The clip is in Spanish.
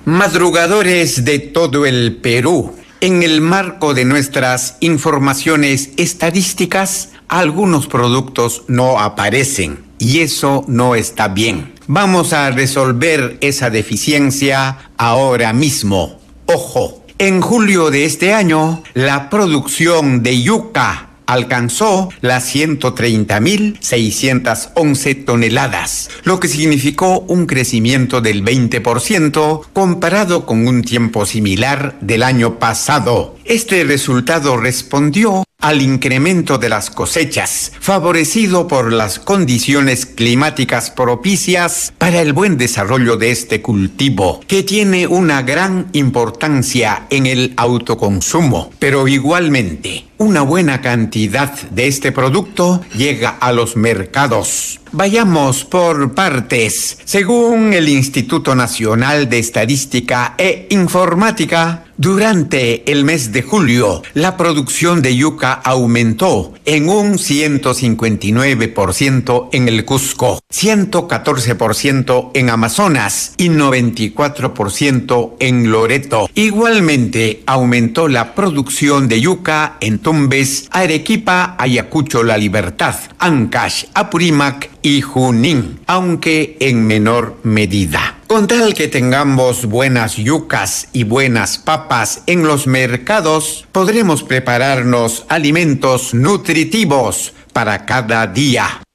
Madrugadores de todo el Perú, en el marco de nuestras informaciones estadísticas, algunos productos no aparecen y eso no está bien. Vamos a resolver esa deficiencia ahora mismo. Ojo, en julio de este año, la producción de yuca alcanzó las 130.611 toneladas, lo que significó un crecimiento del 20% comparado con un tiempo similar del año pasado. Este resultado respondió al incremento de las cosechas, favorecido por las condiciones climáticas propicias para el buen desarrollo de este cultivo, que tiene una gran importancia en el autoconsumo, pero igualmente una buena cantidad de este producto llega a los mercados. Vayamos por partes. Según el Instituto Nacional de Estadística e Informática, durante el mes de julio, la producción de yuca aumentó en un 159% en el Cusco, 114% en Amazonas y 94% en Loreto. Igualmente, aumentó la producción de yuca en Tumbes, Arequipa, Ayacucho, La Libertad, Ancash, Apurímac y Junín, aunque en menor medida. Con tal que tengamos buenas yucas y buenas papas en los mercados, podremos prepararnos alimentos nutritivos para cada día.